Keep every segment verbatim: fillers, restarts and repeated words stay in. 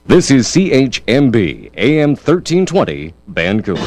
This is C H M B A M thirteen twenty Vancouver.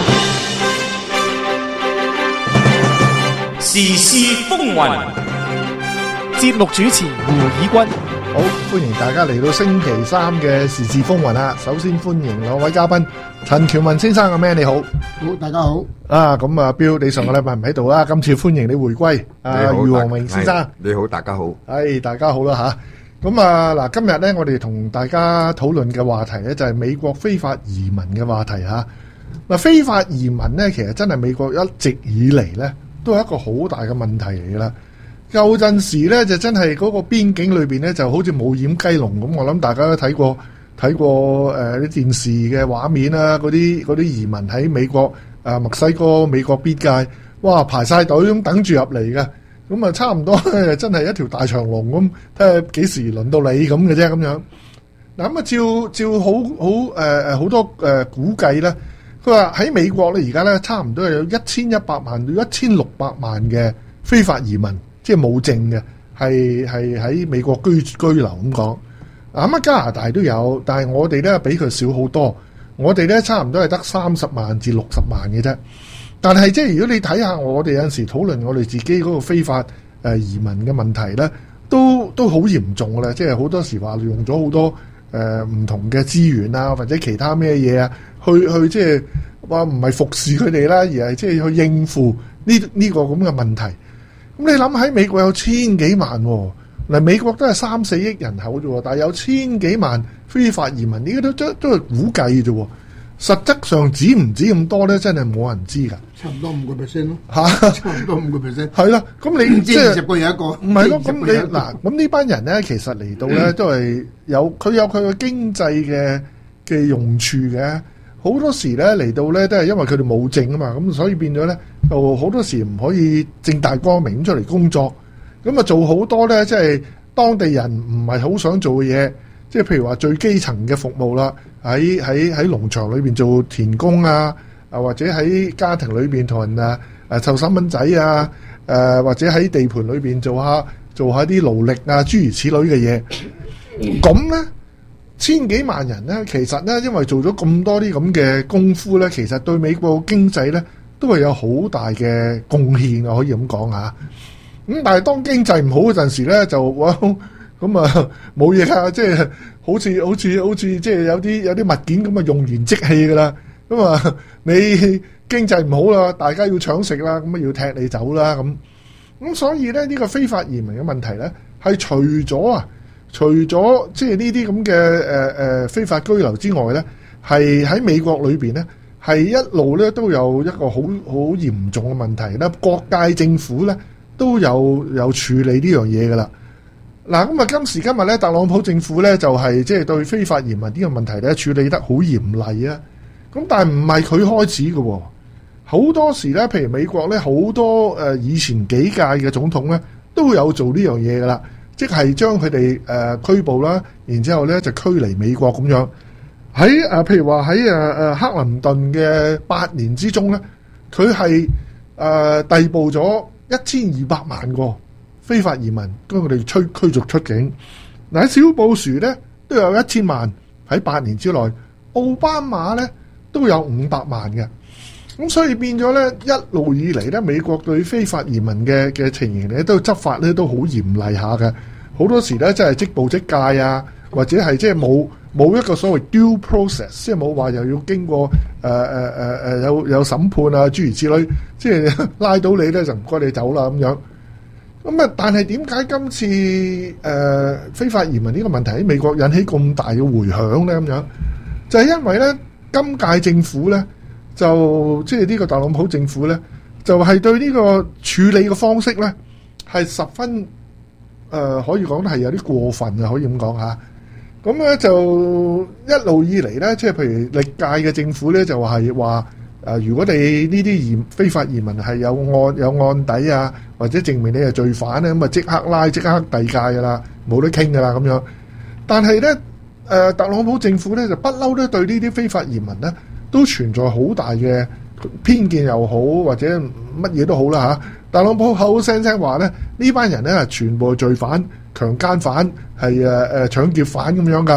時事風雲， 節目主持胡以軍。 好，歡迎大家嚟到星期三嘅時事風雲啦。首先歡迎兩位嘉賓，陳喬文先生，阿 Man 你好。 好，大家好。 啊，咁啊，標你上個禮拜唔喺度啦，今次歡迎你回歸。啊，余王明先生， 你好，大家好。 係大家好啦吓。咁啊嗱，今日咧我哋同大家討論嘅話題咧就係美國非法移民嘅話題吓。嗱，非法移民咧其實真係美國一直以嚟咧都係一個好大嘅問題嚟噶啦。舊陣時咧就真係嗰個邊境裏邊咧就好似冇掩雞籠咁，我諗大家都睇過睇過誒啲、呃、電視嘅畫面啦，嗰啲嗰啲移民喺美國誒、呃、墨西哥美國邊界，哇排晒隊咁等住入嚟嘅。咁啊，差唔多真係一條大長龍咁，睇下幾時輪到你咁嘅啫咁樣。嗱咁啊，照照好好誒誒好多誒、呃、估計咧，佢話喺美國咧而家咧差唔多有一千一百萬到一千六百萬嘅非法移民，即係冇證嘅，係係喺美國居居留咁講。嗱咁啊，加拿大都有，但係我哋咧比佢少好多。我哋咧差唔多係得三十萬至六十萬嘅啫。但係即係如果你睇下我哋有陣時討論我哋自己嗰個非法誒移民嘅問題咧，都都好嚴重嘅啦。即係好多時話用咗好多誒唔同嘅資源啊，或者其他咩嘢啊，去去即係話唔係服侍佢哋啦，而係即係去應付呢呢個咁嘅問題。咁你諗喺美國有千幾萬喎，嗱美國都係三四億人口啫喎，但係有千幾萬非法移民，呢個都都都係估計啫喎。實質上止唔止咁多咧，真係冇人知㗎。 差唔多五個 percent 咯， 嚇， 差唔多五個 percent。 係啦，咁你即係二十個有一個， 唔係咯？咁你嗱，咁呢班人咧，其實嚟到咧都係有佢有佢嘅經濟嘅嘅用處嘅。好多時咧嚟到咧都係因為佢哋冇證啊嘛，咁所以變咗咧就好多時唔可以正大光明出嚟工作，咁啊做好多咧即係當地人唔係好想做嘅嘢。即係譬如話最基層嘅服務啦，喺喺喺農場裏邊做田工啊，啊或者喺家庭裏邊同人啊誒湊細蚊仔啊，誒、啊、或者喺地盤裏邊做下做下啲勞力啊諸如此類嘅嘢。咁咧千幾萬人咧，其實咧因為做咗咁多啲咁嘅功夫咧，其實對美國經濟咧都係有好大嘅貢獻啊，可以咁講嚇。咁但係當經濟唔好嗰陣時咧，就哇〜咁啊冇嘢啊，即係好似好似好似即係有啲有啲物件咁啊用完即棄噶啦。咁啊你經濟唔好啦，大家要搶食啦，咁啊要踢你走啦咁。咁所以咧呢個非法移民嘅問題咧，係除咗啊，除咗即係呢啲咁嘅誒誒非法居留之外咧，係喺美國裏邊咧係一路咧都有一個好好嚴重嘅問題咧，各界政府咧都有有處理呢樣嘢噶啦。嗱咁啊，今時今日咧，特朗普政府咧就係即係對非法移民呢個問題咧處理得好嚴厲啊！咁但係唔係佢開始嘅喎，好多時咧，譬如美國咧好多誒以前幾屆嘅總統咧都有做呢樣嘢噶啦，即係將佢哋誒拘捕啦，然之後咧就驅離美國咁樣。喺誒譬如話喺誒誒克林頓嘅八年之中咧，佢係誒逮捕咗一千二百萬個非法移民，將佢哋驅驅逐出境。嗱喺小布殊咧都有一千萬喺八年之內，奧巴馬咧都有五百萬嘅。咁所以變咗咧一路以嚟咧，美國對非法移民嘅嘅情形咧都執法咧都好嚴厲下嘅。好多時咧真係即捕即戒啊，或者係即係冇冇一個所謂 due process， 即係冇話又要經過誒誒誒誒有有審判啊諸如此類，即係拉到你咧就唔該你走啦咁樣。咁啊！但係點解今次誒、呃、非法移民呢個問題喺美國引起咁大嘅迴響咧？咁樣就係、是、因為咧，今屆政府咧就即係呢個特朗普政府咧，就係、是、對呢個處理嘅方式咧係十分誒、呃，可以講係有啲過分啊！可以咁講嚇。咁咧就一路以嚟咧，即係譬如歷屆嘅政府咧，就係話。誒、呃，如果你呢啲移非法移民係有案有案底啊，或者證明你係罪犯咧，咁啊即刻拉即刻遞解噶啦，冇得傾噶啦咁樣。但係咧，誒、呃、特朗普政府咧就不嬲都對呢啲非法移民咧都存在好大嘅偏見又好，或者乜嘢都好啦嚇。特朗普口口聲聲話咧，呢班人咧係全部係罪犯、強姦犯、係誒誒搶劫犯咁樣噶。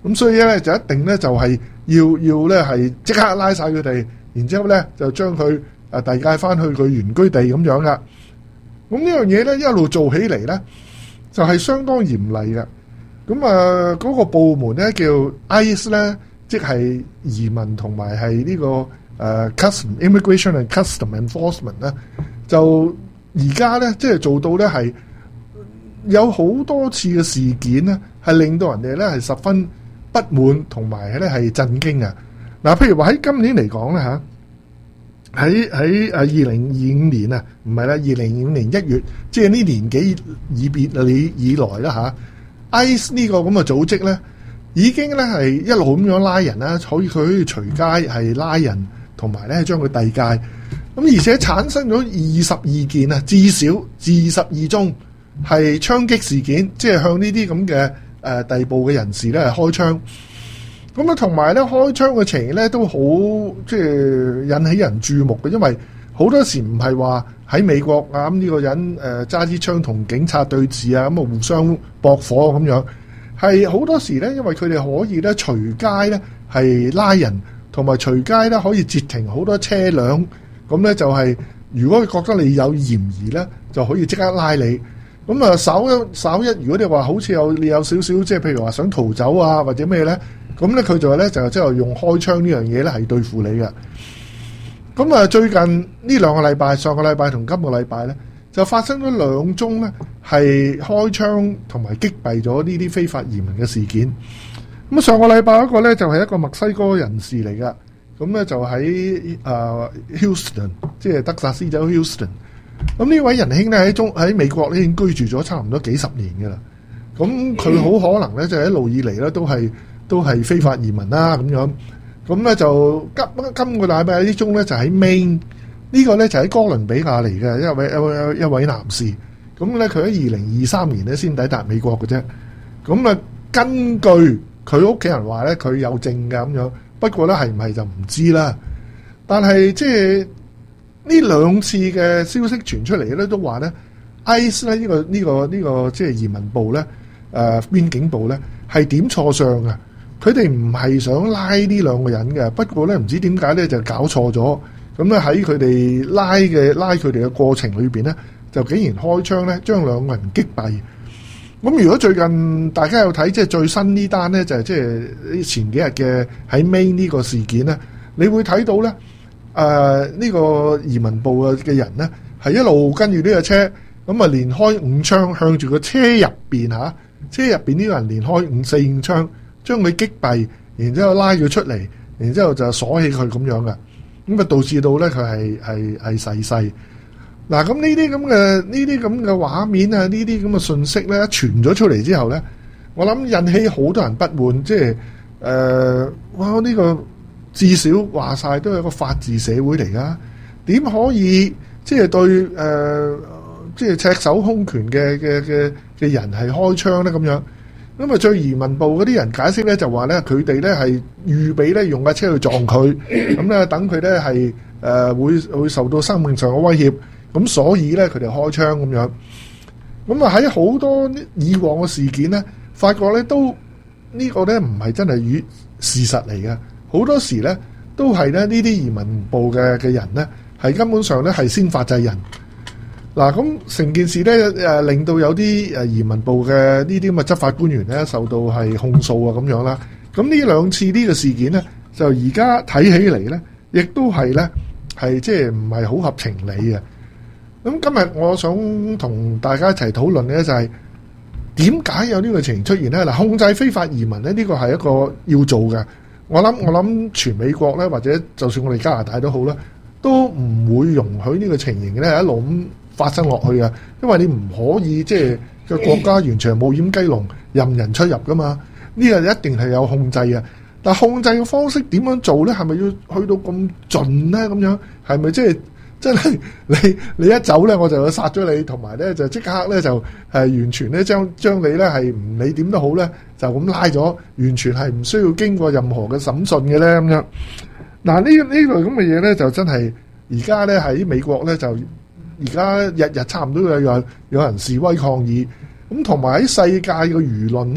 咁所以咧就一定咧就係要要咧係即刻拉晒佢哋，然之後咧就將佢誒遞解翻去佢原居地咁樣噶。咁呢樣嘢咧一路做起嚟咧，就係、是、相當嚴厲嘅。咁啊嗰個部門咧叫 I C E 咧，即係移民同埋係呢個誒、呃、Custom Immigration and Custom Enforcement 咧，就而家咧即係做到咧係有好多次嘅事件咧，係令到人哋咧係十分不滿同埋咧係震驚啊！嗱，譬如話喺今年嚟講咧嚇。喺喺誒二零二五年啊，唔係啦，二零二五年一月，即係呢年幾以別以以來啦嚇 I C E 呢個咁嘅組織咧，已經咧係一路咁樣拉人啦，可以佢可以隨街係拉人，同埋咧將佢遞解。咁而且產生咗二十二件啊，至少二十二宗係槍擊事件，即係向呢啲咁嘅誒逮捕嘅人士咧係開槍。咁啊，同埋咧開槍嘅情形咧都好，即係引起人注目嘅，因為好多時唔係話喺美國啊咁呢個人誒揸支槍同警察對峙啊，咁啊互相駁火咁樣，係好多時咧，因為佢哋可以咧隨街咧係拉人，同埋隨街咧可以截停好多車輛，咁咧就係、是、如果佢覺得你有嫌疑咧，就可以即刻拉你。咁啊，稍一稍一，如果你話好似有你有少少即係譬如話想逃走啊或者咩咧？咁咧佢就係咧就即係用開槍呢樣嘢咧係對付你嘅。咁啊最近呢兩個禮拜，上個禮拜同今個禮拜咧，就發生咗兩宗咧係開槍同埋擊斃咗呢啲非法移民嘅事件。咁上個禮拜一個咧就係一個墨西哥人士嚟噶，咁咧就喺誒 Houston， 即係德薩斯州 Houston。咁呢位仁兄咧喺中喺美國咧已經居住咗差唔多幾十年噶啦。咁佢好可能咧就係一路以嚟咧都係。都係非法移民啦咁樣，咁咧就今今個禮拜呢宗咧就喺 Maine， 呢個咧就喺哥倫比亞嚟嘅一位一位一位男士，咁咧佢喺二零二三年咧先抵達美國嘅啫。咁啊，根據佢屋企人話咧，佢有證㗎咁樣，不過咧係唔係就唔知啦。但係即係呢兩次嘅消息傳出嚟咧，都話咧 I C E 咧呢個呢個呢個即係移民部咧誒邊境部咧係點錯相嘅。佢哋唔係想拉呢兩個人嘅，不過咧唔知點解咧就搞錯咗，咁咧喺佢哋拉嘅拉佢哋嘅過程裏邊咧，就竟然開槍咧將兩個人擊斃。咁如果最近大家有睇即係最新呢單咧，就係即係前幾日嘅喺 Maine 呢個事件咧，你會睇到咧誒呢個移民部嘅嘅人咧係一路跟住呢個車，咁啊連開五槍向住個車入邊嚇，車入邊呢個人連開五四五槍。將佢擊斃，然之後拉咗出嚟，然之後就鎖起佢咁樣嘅，咁啊導致到咧佢係係係逝世。嗱，咁呢啲咁嘅呢啲咁嘅畫面啊，呢啲咁嘅信息咧傳咗出嚟之後咧，我諗引起好多人不滿，即係誒哇呢、呢個至少話晒都係一個法治社會嚟噶，點可以即係對誒即係赤手空拳嘅嘅嘅嘅人係開槍咧咁樣？咁啊，最移民部嗰啲人解釋咧，就話咧佢哋咧係預備咧用架車去撞佢，咁咧等佢咧係誒會會受到生命上嘅威脅，咁所以咧佢哋開槍咁樣。咁啊喺好多以往嘅事件咧，發覺咧都呢個咧唔係真係與事實嚟嘅，好多時咧都係咧呢啲移民部嘅嘅人咧係根本上咧係先發制人。嗱，咁成件事咧誒令到有啲誒移民部嘅呢啲咁嘅執法官員咧受到係控訴啊咁樣啦。咁呢兩次呢個事件咧，就而家睇起嚟咧，亦都係咧係即係唔係好合情理嘅。咁今日我想同大家一齊討論嘅就係點解有呢個情形出現咧？嗱，控制非法移民咧，呢個係一個要做嘅。我諗我諗全美國咧，或者就算我哋加拿大都好啦，都唔會容許呢個情形咧一路咁發生落去啊！因為你唔可以即係個國家完全冇掩雞籠，任人出入噶嘛。呢個一定係有控制啊！但控制嘅方式點樣做咧？係咪要去到咁盡咧？咁樣係咪即係真係你你一走咧，我就要殺咗你，同埋咧就即刻咧就係完全咧將將你咧係唔理點都好咧，就咁拉咗，完全係唔需要經過任何嘅審訊嘅咧咁樣。嗱，呢呢類咁嘅嘢咧，就真係而家咧喺美國咧就。而家日日差唔多有有有人示威抗議，咁同埋喺世界嘅輿論咧，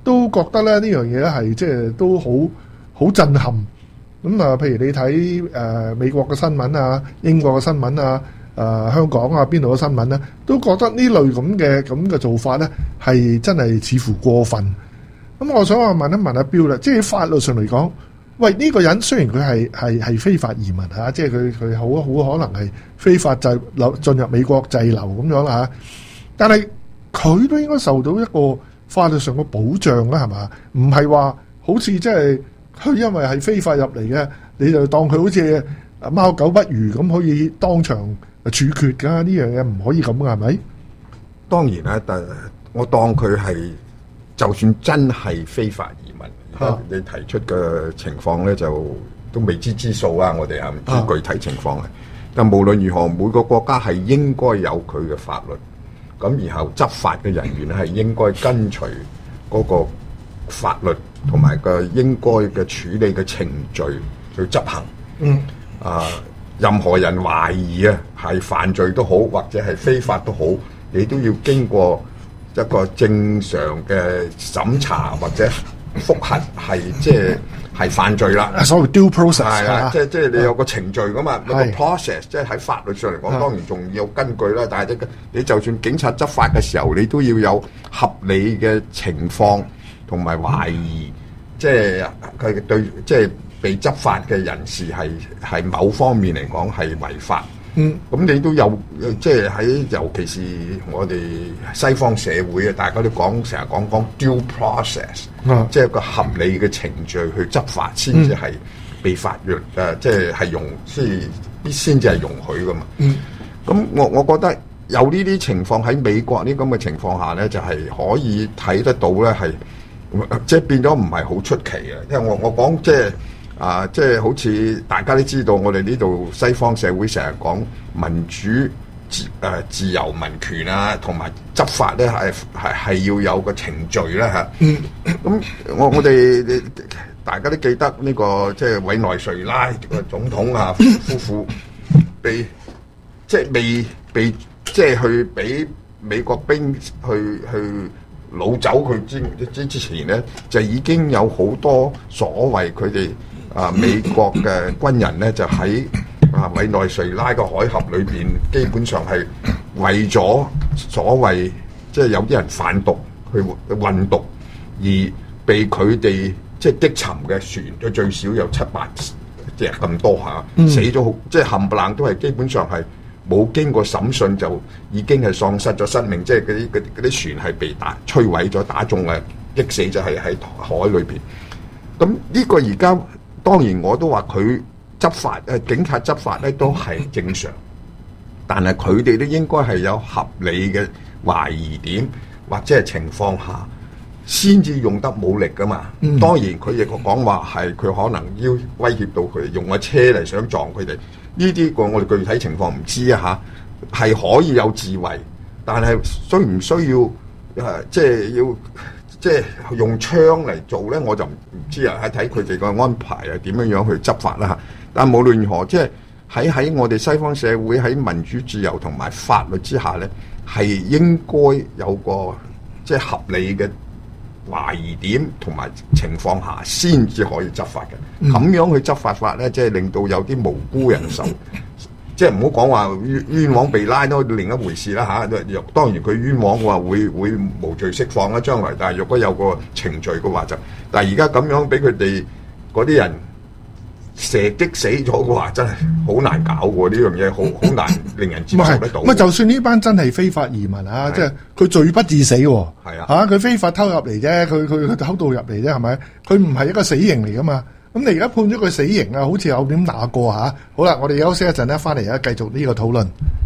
都覺得咧呢樣嘢咧係即係都好好震撼。咁啊，譬如你睇誒、呃、美國嘅新聞啊、英國嘅新聞啊、誒、呃、香港啊邊度嘅新聞咧，都覺得呢類咁嘅咁嘅做法咧係真係似乎過分。咁我想話問一問阿標啦，即係法律上嚟講，喂呢、呢個人雖然佢係係係非法移民嚇、啊，即係佢佢好好可能係非法滯留進入美國滯留咁樣啦嚇，但係佢都應該受到一個法律上嘅保障啦，係嘛？唔係話好似即係。佢因為係非法入嚟嘅，你就當佢好似貓狗不如咁，可以當場處決㗎？呢樣嘢唔可以咁㗎，係咪？ 當然啦，但我當佢係就算真係非法移民，而家你提出嘅情況咧，就都未知之數啊！我哋係唔知具體情況嘅。但無論如何，每個國家係應該有佢嘅法律，咁然後執法嘅人員係應該跟隨嗰個法律。同埋個應該嘅處理嘅程序去執行。嗯。啊，任何人懷疑啊係犯罪都好，或者係非法都好，你都要經過一個正常嘅審查或者覆核，係即係係犯罪啦。 所謂 due process 係啦， 啊， 即係即係你有個程序噶嘛，有個係 process，即係喺法律上嚟講，當然仲要有根據啦。但係你你就算警察執法嘅時候，你都要有合理嘅情況。同埋懷疑，即係佢對即係被執法嘅人士係係某方面嚟講係違法。嗯，咁你都有即係喺尤其是我哋西方社會啊，大家都講成日講講 due process，嗯，即係個合理嘅程序去執法先至係被法律誒、嗯呃，即係係容先必先至係容許噶嘛。嗯，咁我我覺得有呢啲情況喺美國呢咁嘅情況下咧，就係、是、可以睇得到咧係。即係變咗唔係好出奇啊！因為我我講即係啊，即係好似大家都知道，我哋呢度西方社會成日講民主自誒、呃、自由民權啊，同埋執法咧係係係要有個程序啦嚇。嗯，咁我我哋大家都記得呢、這個即係委內瑞拉個總統啊夫婦被即係未被即係去俾美國兵去去。擄走佢之之之前咧，就已經有好多所謂佢哋啊美國嘅軍人咧，就喺啊委內瑞拉個海峽裏邊，基本上係為咗所謂即係有啲人販毒去運毒，而被佢哋即係擊沉嘅船，就最少有七八隻咁多下，嗯、死咗好即係冚唪唥都係基本上係。冇經過審訊就已經係喪失咗生命，即係嗰啲嗰啲啲船係被打摧毀咗、打中啊、擊死咗，係喺海裏邊。咁呢個而家當然我都話佢執法誒警察執法咧都係正常，但係佢哋都應該係有合理嘅懷疑點或者係情況下先至用得武力噶嘛。嗯、當然佢亦講話係佢可能要威脅到佢用個車嚟想撞佢哋。呢啲個我哋具體情況唔知啊嚇，係可以有自衛，但係需唔需要誒、呃？即係要即係用槍嚟做咧，我就唔唔知啊！喺睇佢哋個安排啊，點樣樣去執法啦嚇。但係無論如何，即係喺喺我哋西方社會喺民主自由同埋法律之下咧，係應該有個即係合理嘅懷疑點同埋情況下先至可以執法嘅，咁、嗯、樣去執法法咧，即係令到有啲無辜人受，即係唔好講話冤冤枉被拉都另一回事啦嚇、啊。當然佢冤枉嘅話會會無罪釋放啦，將來。但係若果有個程序嘅話就，但係而家咁樣俾佢哋嗰啲人射擊死咗嘅話，真係好難搞喎！呢樣嘢好好難令人接受得到。 唔係，就算呢班真係非法移民啊，即係佢罪不致死喎。係啊，嚇佢非法偷入嚟啫，佢佢佢偷渡入嚟啫，係咪？佢唔係一個死刑嚟噶嘛。咁你而家判咗佢死刑啊，好似有點打過嚇。好啦，我哋休息一陣咧，翻嚟啊，繼續呢個討論。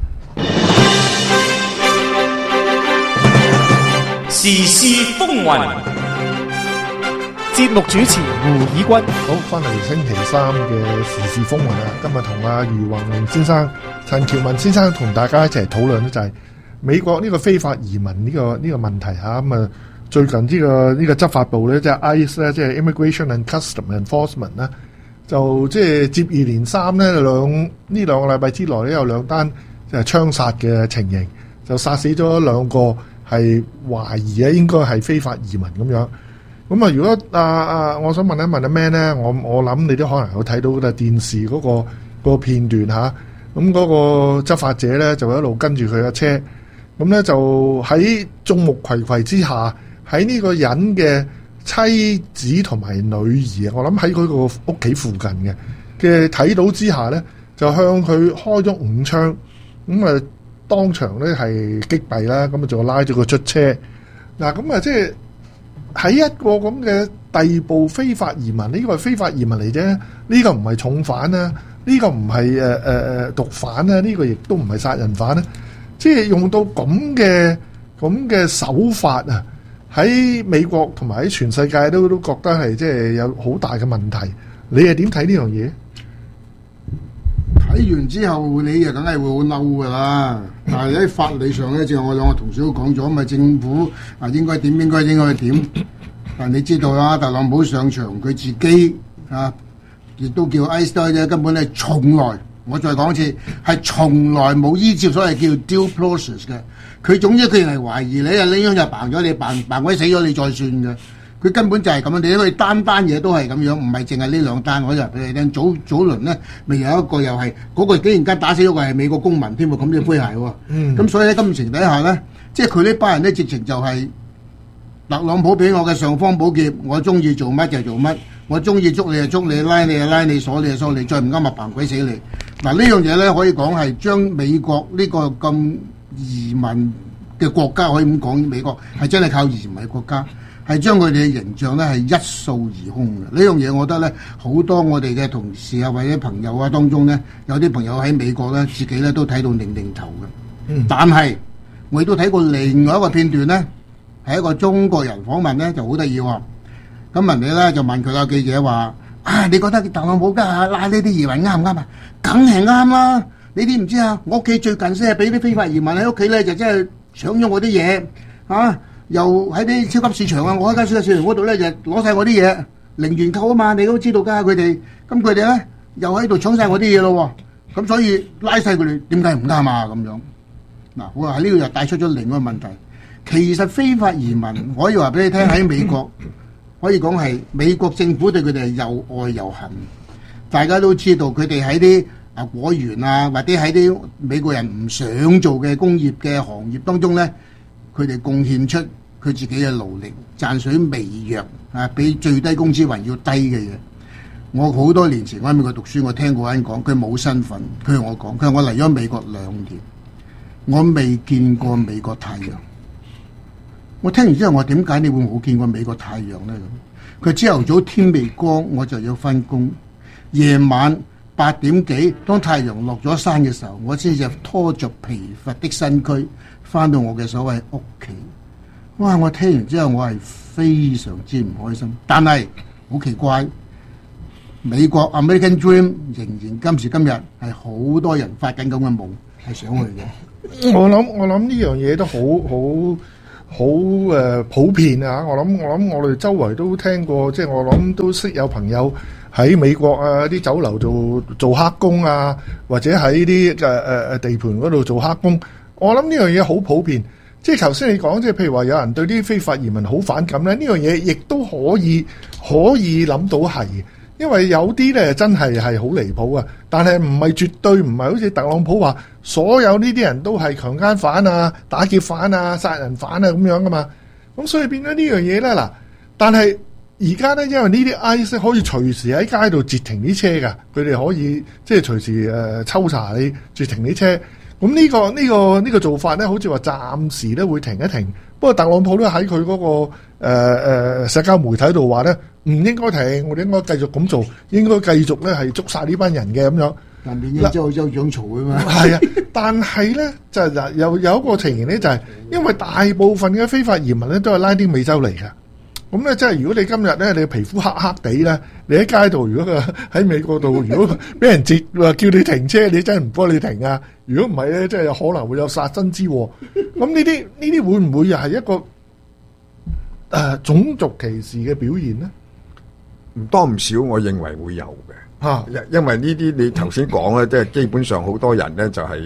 時事風雲。 節目主持胡以軍， 好，翻嚟星期三嘅時事風雲啊！今日同阿余宏榮先生、陳喬文先生同大家一齊討論咧，就係美國呢個非法移民呢、這個呢、這個問題嚇。咁啊，最近呢、這個呢、這個執法部咧，即係 I C E 咧，即係 Immigration and Customs Enforcement 咧，就即係接二連三咧，兩呢兩個禮拜之內咧有兩單就係槍殺嘅情形，就殺死咗兩個係懷疑啊，應該係非法移民咁樣。 咁啊，如果啊啊，我想問一問阿 Man 咧，我我諗你都可能有睇到嘅電視嗰、嗰個嗰個片段嚇。咁、啊、嗰個執法者咧就一路跟住佢嘅車，咁咧就喺眾目睽睽之下，喺呢個人嘅妻子同埋女兒，我諗喺佢個屋企附近嘅嘅睇到之下咧，就向佢開咗五槍，咁啊當場咧係擊斃啦，咁啊仲拉咗佢出車。嗱，咁啊即係喺一個咁嘅逮捕非法移民，呢、這個係非法移民嚟啫，呢、這個唔係重犯啦，呢、這個唔係誒誒誒毒販啦，呢、這個亦都唔係殺人犯啦，即係用到咁嘅咁嘅手法啊！喺美國同埋喺全世界都都覺得係即係有好大嘅問題，你係點睇呢樣嘢？ 睇完之後你就梗係會好嬲噶啦，但係喺法理上咧，正如我兩個同事都講咗，咪政府啊應該點應該應該點？但你知道啦，特朗普上場佢自己啊，亦都叫 ICE 啫，根本係從來，我再講一次，係從來冇依照所謂叫 due process 嘅。佢總之佢係懷疑你啊，呢樣就扮咗你，扮扮鬼死咗你再算嘅。佢根本就係咁樣，你因為單單嘢都係咁樣，唔係淨係呢兩單。我就俾你聽，早早輪咧，咪有一個又係嗰、那個竟然間打死咗個係美國公民添喎，咁嘅詼諧喎。嗯。咁所以喺金情底下咧，即係佢呢班人咧，直情就係特朗普俾我嘅尚方寶劍，我中意做乜就做乜，我中意捉你就捉你，拉你就拉你，鎖你就鎖你，再唔啱咪扮鬼死你。嗱呢樣嘢咧，可以講係將美國呢個咁移民嘅國家，可以咁講，美國係真係靠移民嘅國家，係將佢哋嘅形象咧係一掃而空嘅。呢樣嘢我覺得咧，好多我哋嘅同事啊或者朋友啊當中咧，有啲朋友喺美國咧，自己咧都睇到擰擰頭嘅。嗯。但係我亦都睇過另外一個片段咧，係一個中國人訪問咧，就好得意喎。咁人哋咧就問佢個記者話：啊，你覺得特朗普家拉呢啲移民啱唔啱啊？梗係啱啦！你知唔知啊？我屋企最近先係俾啲非法移民喺屋企咧，就真係搶咗我啲嘢啊！又喺啲超級市場啊，我喺間超級市場嗰度咧就攞晒我啲嘢，零元購啊嘛，你都知道㗎佢哋。咁佢哋咧又喺度搶晒我啲嘢咯喎，咁所以拉晒佢哋，點解唔啱啊？咁樣嗱，我話喺呢度又帶出咗另外一個問題。其實非法移民可以話俾你聽，喺美國可以講係美國政府對佢哋係又愛又恨。大家都知道佢哋喺啲啊果園啊，或者喺啲美國人唔想做嘅工業嘅行業當中咧，佢哋貢獻出佢自己嘅勞力，賺取微弱啊，比最低工資還要低嘅嘢。我好多年前我喺美國讀書，我聽過人講，佢冇身份，佢同我講，佢話我嚟咗美國兩年，我未見過美國太陽。我聽完之後，我點解你會冇見過美國太陽咧？佢朝頭早天未光我就要返工，夜晚八點幾當太陽落咗山嘅時候，我先至拖着疲乏的身軀返到我嘅所謂屋企。哇！我聽完之後，我係非常之唔開心。但係好奇怪，美國 American Dream 仍然今時今日係好多人發緊咁嘅夢，係想去嘅。 我諗我諗呢樣嘢都好好。好誒、呃、普遍啊！我諗我諗我哋周圍都聽過，即係我諗都識有朋友喺美國啊啲酒樓做做黑工啊，或者喺啲誒誒誒地盤嗰度做黑工。我諗呢樣嘢好普遍。即係頭先你講，即係譬如話有人對啲非法移民好反感咧，呢樣嘢亦都可以可以諗到係。因為有啲咧真係係好離譜啊，但係唔係絕對唔係好似特朗普話所有呢啲人都係強姦犯啊、打劫犯啊、殺人犯啊咁樣噶嘛，咁所以變咗呢樣嘢咧嗱。但係而家咧，因為呢啲 ICE 可以隨時喺街度截停啲車噶，佢哋可以即係隨時誒、呃、抽查你截停啲車。咁呢、呢個呢、呢個呢、呢個做法咧，好似話暫時咧會停一停。不過特朗普都喺佢嗰個誒誒、呃、社交媒體度話咧，唔應該停，我哋應該繼續咁做，應該繼續咧係捉晒呢班人嘅咁樣。 但係因州州長嘈啊嘛。 係啊，但係咧就係有有一個情形咧，就係、是、因為大部分嘅非法移民咧都係拉丁美洲嚟嘅。咁咧即係如果你今日咧你皮膚黑黑地咧，你喺街度如果喺美國度，如果俾人截話叫你停車，你真係唔幫你停啊！如果唔係咧，即係有可能會有殺身之禍。咁呢啲呢啲會唔會又係一個誒、呃、種族歧視嘅表現咧？ 唔多唔少，我認為會有嘅。 嚇、啊， 因因為呢啲你頭先講咧，即係基本上好多人咧就係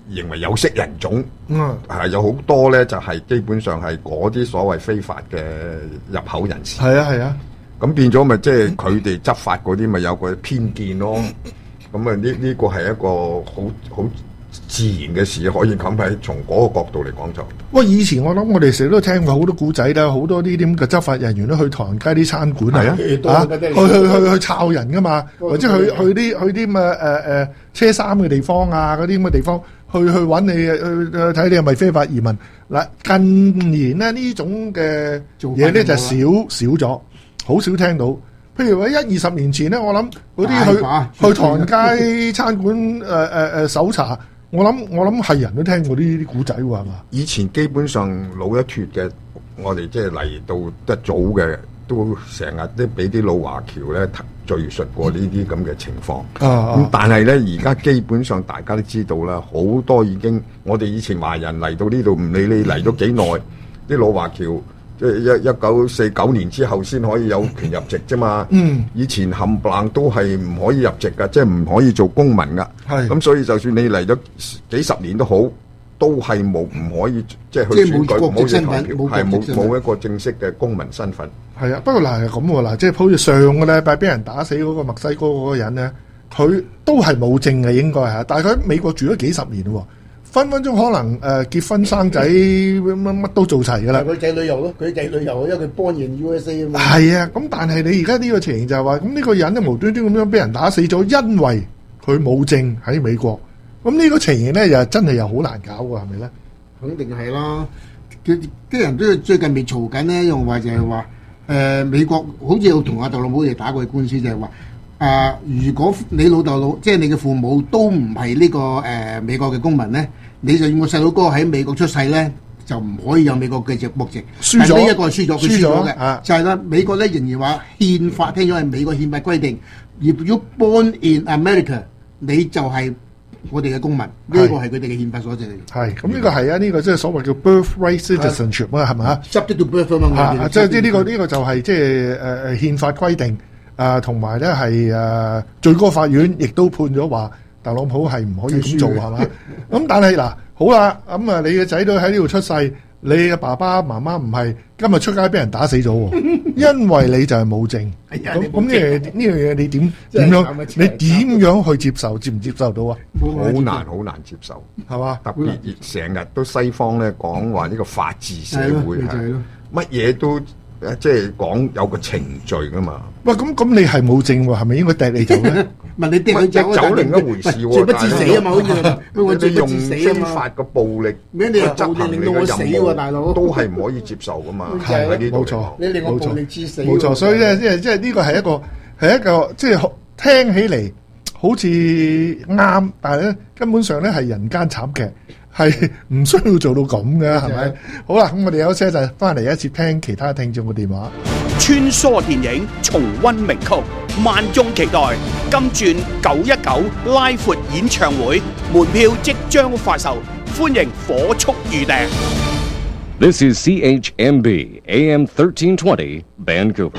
認為有色人種， 嗯， 係有好多咧就係基本上係嗰啲所謂非法嘅入口人士。 係啊係啊， 咁變咗咪即係佢哋執法嗰啲咪有個偏見咯。咁啊呢呢個係一個好好自然嘅事，可以咁喺從嗰個角度嚟講就。 喂，以前我諗我哋成日都聽過好多古仔啦，好多呢啲咁嘅執法人員都去唐人街啲餐館啊，啊，去去去去抄人噶嘛，或者去去啲去啲咁嘅誒誒車衫嘅地方啊，嗰啲咁嘅地方去去揾你去去睇你係咪非法移民。嗱，近年咧呢種嘅嘢咧就少少咗，好少聽到。譬如話一二十年前咧，我諗嗰啲去去唐人街餐館誒誒誒搜查。我諗我諗係人都聽過呢啲古仔喎，係嘛？ 以前基本上老一脱嘅，我哋即係嚟到一早嘅，都成日都俾啲老華僑咧敘述過呢啲咁嘅情況。咁、啊、但係咧，而家基本上大家都知道啦，好多已經我哋以前華人嚟到呢度，唔理你嚟咗幾耐，啲老華僑。即係一一九四九年之後先可以有權入籍啫嘛。嗯，以前冚唪唥都係唔可以入籍噶，即係唔可以做公民噶。係咁，所以就算你嚟咗幾十年都好，都係冇唔可以即係去選舉，冇國籍投票，係冇冇一個正式嘅公民身份。係啊，不過嗱係咁喎，嗱即係好似上個禮拜俾人打死嗰個墨西哥嗰個人咧，佢都係冇證嘅應該係，但係佢喺美國住咗幾十年喎。分分鐘可能誒、呃、結婚生仔乜乜都做齊㗎啦。 佢仔旅遊咯，佢仔旅遊，因為佢 born in U S A 啊嘛。係啊，咁但係你而家呢個情形就係話，咁呢個人咧無端端咁樣俾人打死咗，因為佢冇證喺美國。咁呢個情形咧又真係又好難搞喎，係咪咧？ 肯定係啦。佢啲人都最近未嘈緊咧，用話就係話誒美國好似有同阿特朗普哋打過官司，就係話。誒、呃，如果你老豆老即係你嘅父母都唔係呢個誒、呃、美國嘅公民咧，你就要個細佬哥喺美國出世咧，就唔可以有美國嘅籍國籍。輸咗呢一個係輸咗，佢輸咗嘅，就係啦。美國咧仍然話憲法聽咗係美國憲法規定，如果 born in America，你就係我哋嘅公民，呢、這個係佢哋嘅憲法所證嚟。係，咁呢個係啊，呢、這個即係所謂叫 birthright citizenship 啊，係咪啊 ？Subject to birth 啊，即係呢呢個呢、這個就係即係誒誒憲法規定。啊，同埋咧係誒最高法院亦都判咗話特朗普係唔可以咁做係嘛？咁但係嗱，好啦，咁啊你嘅仔女喺呢度出世，你嘅爸爸媽媽唔係，今日出街俾人打死咗喎，因為你就係冇證。咁咁呢樣呢樣嘢你點點樣？你點樣去接受？接唔接受到啊？ 好難好難接受，係嘛？特別成日都西方咧講話呢個法治社會係乜嘢都。即係講有個程序噶嘛？ 喂，咁咁你係冇證喎，係咪應該掟你走咧？ 問你掟佢走， 走另一回事喎。 罪不致死啊嘛，好似我罪不致死啊嘛。 用非法嘅暴力， 咩你執行令到我死喎，大佬都係唔可以接受噶嘛。 係冇錯， 你令我暴力致死。 冇錯，所以咧，即係即係呢個係一個係一個即係聽起嚟好似啱，但係咧根本上咧係人間慘劇。係唔需要做到咁嘅，係咪？好啦，咁我哋有車就翻嚟一次聽其他聽眾嘅電話。 穿梭電影，重溫名曲，萬眾期待。金鑽九一九拉闊演唱會門票即將發售，歡迎火速預訂。 This is C H M B A M thirteen twenty Vancouver。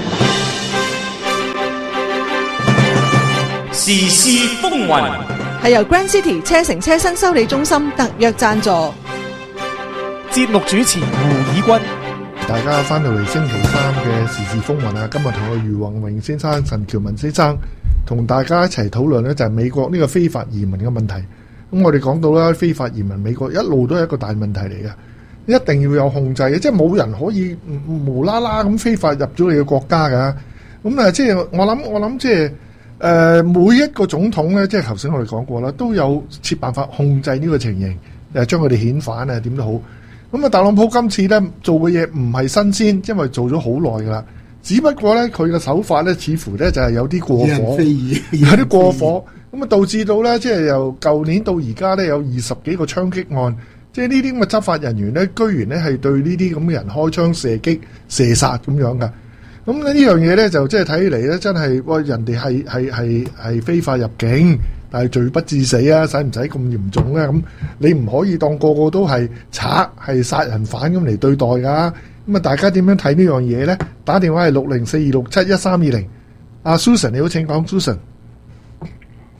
時事風雲。 係由 Grand City 車城車身修理中心特約贊助。 節目主持胡以軍， 大家翻到嚟星期三嘅時事風雲啊！今日同我余宏榮先生、陳喬文先生同大家一齊討論呢就係美國呢個非法移民嘅問題。咁我哋講到啦，非法移民美國一路都係一個大問題嚟嘅，一定要有控制嘅，即係冇人可以無啦啦咁非法入咗你嘅國家噶。咁啊，即係我諗，我諗即係。誒、呃，每一個總統咧，即係頭先我哋講過啦，都有設辦法控制呢個情形，誒，將佢哋遣返啊，點都好。咁啊，特朗普今次咧做嘅嘢唔係新鮮，因為做咗好耐噶啦。只不過咧，佢嘅手法咧，似乎咧就係有啲過火，有啲過火，咁啊，導致到咧，即係由舊年到而家咧，有二十幾個槍擊案，即係呢啲咁嘅執法人員咧，居然咧係對呢啲咁嘅人開槍射擊、射殺咁樣噶。咁呢樣嘢咧就即係睇起嚟咧，真係喂人哋係係係係非法入境，但係罪不致死啊！使唔使咁嚴重咧？咁你唔可以當個個都係賊係殺人犯咁嚟對待噶。咁啊，大家點樣睇呢樣嘢咧？打電話係六零四二六七一三二零。阿 Susan 你好，請講 Susan。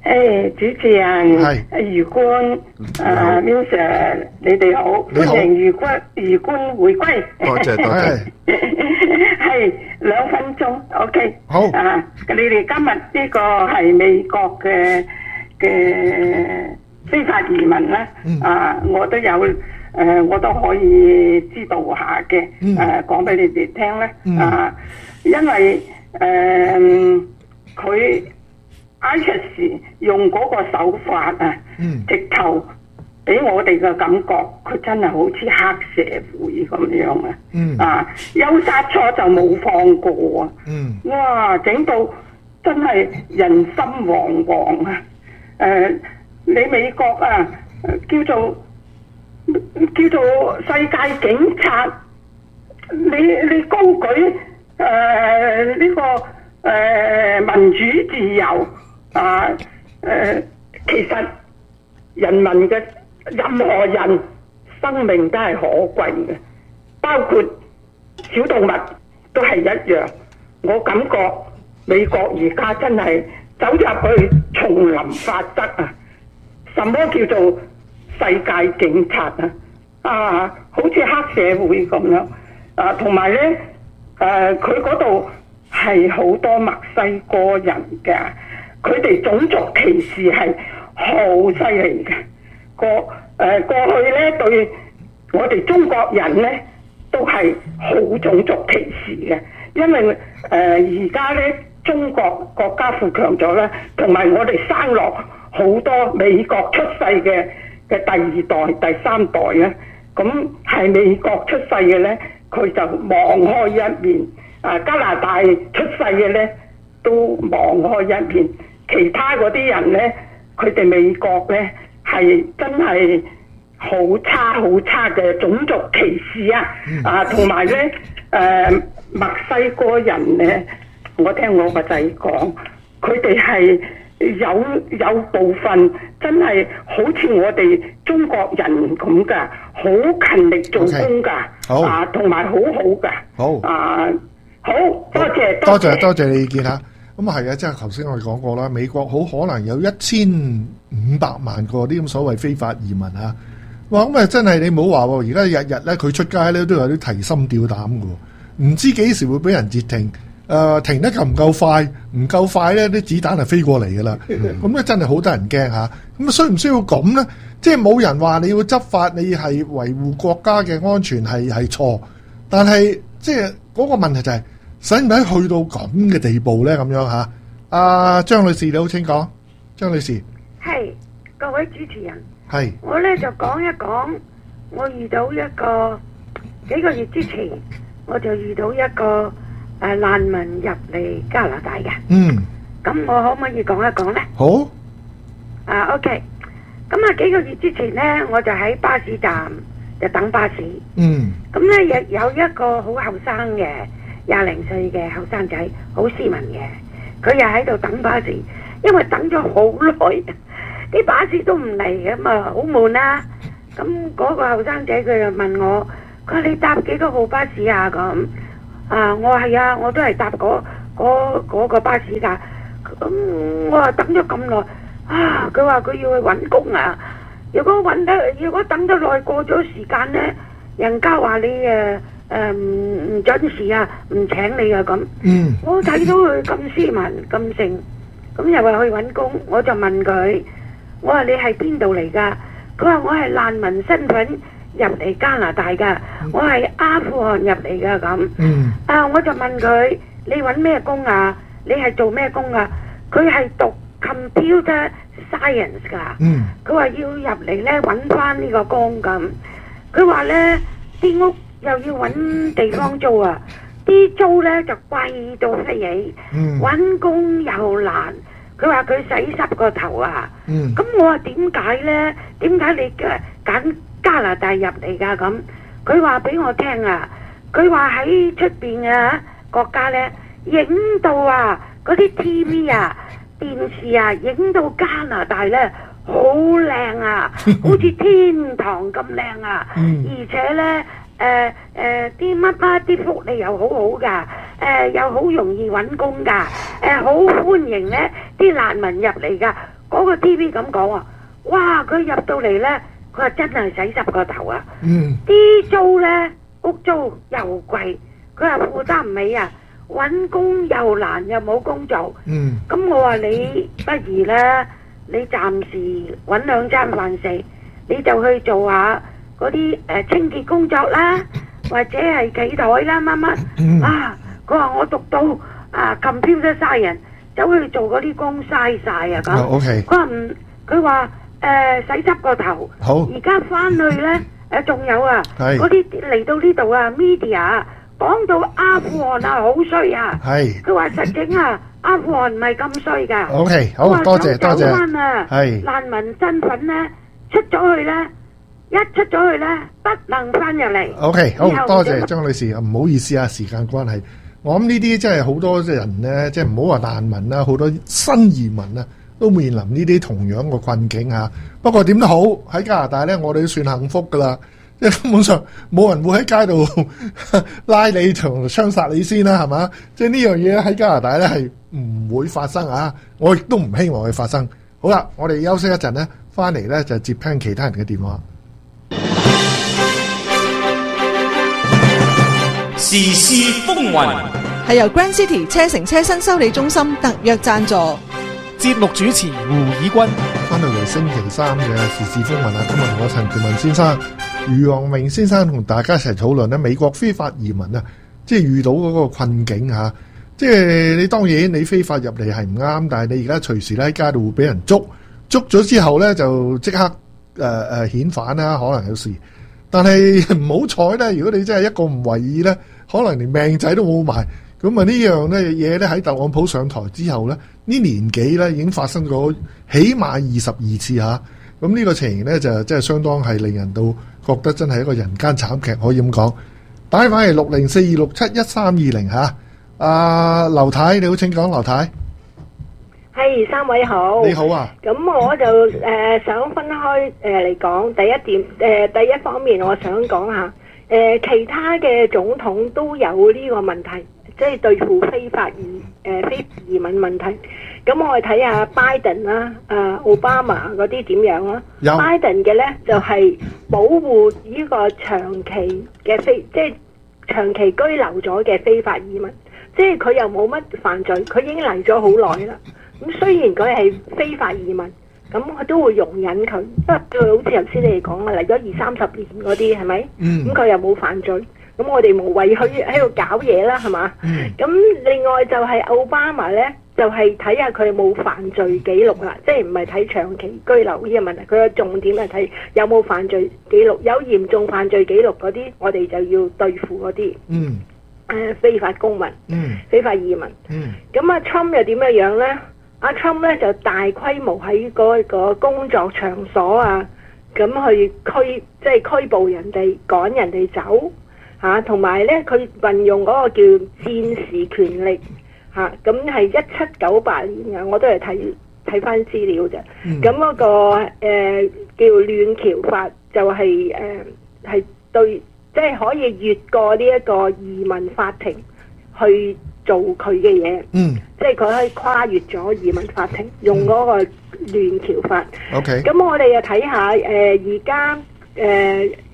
誒，主持人， 係余官，誒，Miu Sir，你哋好， 你好歡迎余官余官回歸。 多謝多謝。 係兩分鐘，OK。 好啊，你哋今日呢個係美國嘅嘅非法移民咧， 嗯啊，我都有誒，我都可以知道下嘅， 嗯誒，講俾你哋聽咧， 嗯啊，因為誒佢。ISIS 用嗰個手法啊， 嗯直頭俾我哋嘅感覺，佢真係好似黑社會咁樣啊！ 嗯啊，有殺錯就冇放過啊！ 嗯哇，整到真係人心惶惶啊！誒、呃，你美國啊，叫做叫做世界警察，你你高舉誒呢、呃這個誒、呃、民主自由。啊，誒、呃，其實人民嘅任何人生命都係可貴嘅，包括小動物都係一樣。我感覺美國而家真係走入去叢林法則啊！什麼叫做世界警察啊？啊，好似黑社會咁樣啊，同埋咧誒，佢嗰度係好多墨西哥人嘅。佢哋種族歧視係好犀利嘅，過誒、呃、過去咧對我哋中國人咧都係好種族歧視嘅，因為誒而家咧中國國家富強咗咧，同埋我哋生落好多美國出世嘅嘅第二代、第三代咧，咁係美國出世嘅咧，佢就網開一面；啊加拿大出世嘅咧都網開一面。其他嗰啲人咧，佢哋美國咧係真係好差好差嘅種族歧視啊！嗯、啊，同埋咧誒墨西哥人咧，我聽我個仔講，佢哋係有有部分真係好似我哋中國人咁噶，好勤力做工噶，okay, 好啊，同埋好好噶， 好啊，好多謝多謝多謝你意見嚇。咁啊係啊，即係頭先我哋講過啦，美國好可能有一千五百萬個啲咁所謂非法移民啊！哇，咁啊真係你唔好話喎，而家日日咧佢出街咧都有啲提心吊膽嘅喎，唔知幾時會俾人截停，誒、呃、停得夠唔夠快？唔夠快咧，啲子彈就飛過嚟㗎啦。咁咧真係好得人驚嚇。咁需唔需要咁咧？即係冇人話你要執法，你係維護國家嘅安全係係錯，但係即係嗰個問題就係、是。使唔使去到咁嘅地步咧？咁樣嚇，阿張女士你好，請講。張女士， 係各位主持人， 係我咧就講一講，我遇到一個幾個月之前，我就遇到一個誒難民入嚟加拿大嘅。 嗯， 咁我可唔可以講一講咧？ 好。 啊 ，OK。咁啊，幾個月之前咧，我就喺巴士站就等巴士。 嗯。 咁咧亦有一個好後生嘅。廿零歲嘅後生仔，好斯文嘅，佢又喺度等巴士，因為等咗好耐，啲巴士都唔嚟嘅嘛，好悶啦。咁嗰個後生仔佢就問我，佢話你搭幾多號巴士啊？咁啊，我話係啊，我都係搭嗰嗰嗰個巴士㗎。咁我話等咗咁耐，啊，佢話佢要去揾工啊。如果揾得，如果等得耐過咗時間呢，人家話你誒。誒唔唔準時啊，唔請你啊咁。嗯，我睇到佢咁斯文咁盛，咁又話去揾工，我就問佢，我話你係邊度嚟㗎？佢話我係難民身份入嚟加拿大㗎，我係阿富汗入嚟㗎咁。嗯，啊我就問佢，你揾咩工啊？你係做咩工啊？佢係讀 computer science 㗎。嗯，佢話要入嚟咧揾翻呢個工咁。佢話咧啲屋。又要揾地方租啊！啲租咧就貴到飛起，揾、嗯、工又難。佢話佢洗濕個頭啊！咁、嗯、我話點解咧？點解你嘅揀加拿大入嚟㗎？咁佢話俾我聽啊！佢話喺出邊啊國家咧影到啊嗰啲 T V 啊電視啊影到加拿大咧好靚啊，好似天堂咁靚啊！嗯、而且咧。誒誒，啲乜乜啲福利又好好噶，誒、呃、又好容易揾工噶，誒、呃、好歡迎咧啲難民入嚟噶， 嗰、個 T V 咁講啊，哇！佢入到嚟呢，佢話真係洗濕個頭啊！ 嗯， 啲租呢，屋租又貴，佢話負擔唔起啊！揾工又難，又冇工做。 嗯， 咁我話你不如呢，你暫時揾兩餐飯食，你就去做下嗰啲誒清潔工作啦，或者係企台啦，乜乜、 嗯、 啊！佢話我讀到啊 computer science，走去做嗰啲工嘥晒啊咁。 哦 OK 佢話唔，佢話誒洗濕個頭。 好。 而家翻去呢，誒仲有啊， 係嗰啲嚟到呢度啊 media 講到阿富汗啊好衰啊。 係。 佢話實情啊，阿富汗唔係咁衰㗎。 OK，好， 佢話多謝想走多謝返啊， 係難民身份呢，出咗去呢，一出咗去呢，不能翻入嚟。 OK， 好以後多謝就乜張女士，唔好意思啊，時間關係，我諗呢啲真係好多人呢，即係唔好話難民啦，好多新移民啊，都面臨呢啲同樣嘅困境嚇。不過點都好，喺加拿大呢，我哋都算幸福噶啦，即係根本上冇人會喺街度拉你同槍殺你先啦，係嘛？即係呢樣嘢喺加拿大呢係唔會發生啊！我亦都唔希望佢發生。好啦，我哋休息一陣呢，翻嚟呢就接聽其他人嘅電話。 時事風雲係由 Grand City 車城車新修理中心特約贊助。 節目主持胡以軍， 翻到嚟星期三嘅時事風雲啊！今日我陳權文先生、余昂明先生同大家一齊討論咧美國非法移民啊，即係遇到嗰個困境嚇。即係你當然你非法入嚟係唔啱，但係你而家隨時咧喺街度會俾人捉，捉咗之後咧就即刻誒誒遣返啦，可能有時。但係唔好彩咧，如果你真係一個唔為意咧，可能連命仔都冇埋。咁啊呢樣咧嘢咧喺特朗普上台之後咧，呢年幾咧已經發生過起碼二十二次嚇。咁呢個情形咧就真係相當係令人到覺得真係一個人間慘劇，可以咁講。打返嚟六零四二六七一三二零嚇。阿劉太你好，請講。劉太係，三位好。 你好啊。 咁我就誒、呃、想分開誒嚟講，第一點誒、呃、第一方面我想講下誒、呃、其他嘅總統都有呢個問題，即係對付非法移誒、呃、非法移民問題。咁我哋睇下拜登啦、啊奧巴馬嗰啲點樣啦。拜登嘅咧就係、是、保護呢個長期嘅非即係長期居留咗嘅非法移民。即係佢又冇乜犯罪，佢已經嚟咗好耐啦。咁雖然佢係非法移民，咁佢都會容忍佢，因為佢好似頭先你哋講啊，嚟咗二三十年嗰啲係咪？咁佢、嗯、又冇犯罪，咁我哋無謂去喺度搞嘢啦，係嘛？咁、嗯、另外就係奧巴馬呢，就係睇下佢有冇犯罪記錄啦，即係唔係睇長期居留呢個問題，佢嘅重點係睇有冇犯罪記錄，有嚴重犯罪記錄嗰啲，我哋就要對付嗰啲。嗯。誒、呃、非法公民、嗯、非法移民，咁阿 Trump 又點樣樣咧？阿 Trump 咧就大規模喺嗰個工作場所啊，咁去拘即係拘捕人哋，趕人哋走嚇，同埋咧佢運用嗰個叫戰時權力嚇，咁係一七九八年嘅，我都係睇睇翻資料啫。咁嗰、嗯嗰個、呃、叫亂橋法就係誒係對。即係可以越過呢一個移民法庭去做佢嘅嘢，嗯，即係佢可以跨越咗移民法庭，用嗰個亂橋法。OK，咁我哋又睇下誒而家誒